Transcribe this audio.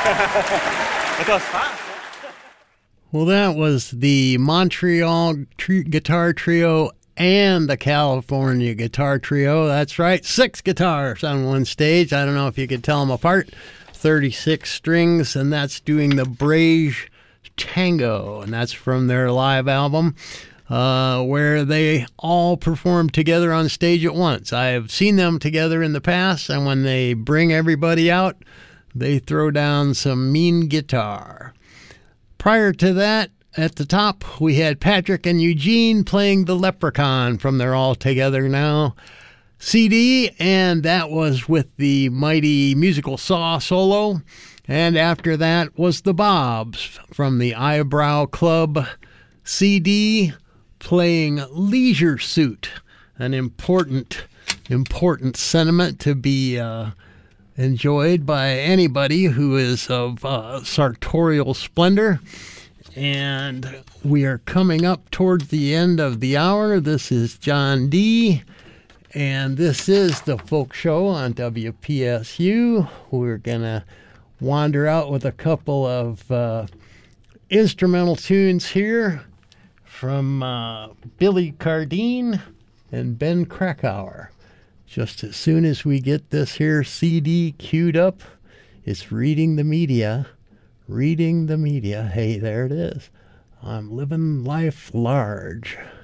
It was fast. Well, that was the Montreal Guitar Trio and the California Guitar Trio. That's right, 6 guitars on one stage. I don't know if you could tell them apart. 36 strings, and that's doing the Brage Tango, and that's from their live album, where they all perform together on stage at once. I have seen them together in the past, and when they bring everybody out, they throw down some mean guitar. Prior to that, at the top, we had Patrick and Eugene playing the Leprechaun from their All Together Now CD, and that was with the mighty Musical Saw solo. And after that was the Bobs from the Eyebrow Club CD playing Leisure Suit, an important sentiment to be enjoyed by anybody who is of sartorial splendor. And we are coming up towards the end of the hour. This is John D., and this is the Folk Show on WPSU. We're going to wander out with a couple of instrumental tunes here from Billy Cardine and Ben Krakauer. Just as soon as we get this here CD queued up, it's Reading the Media. Reading the Media. Hey, there it is. I'm living life large.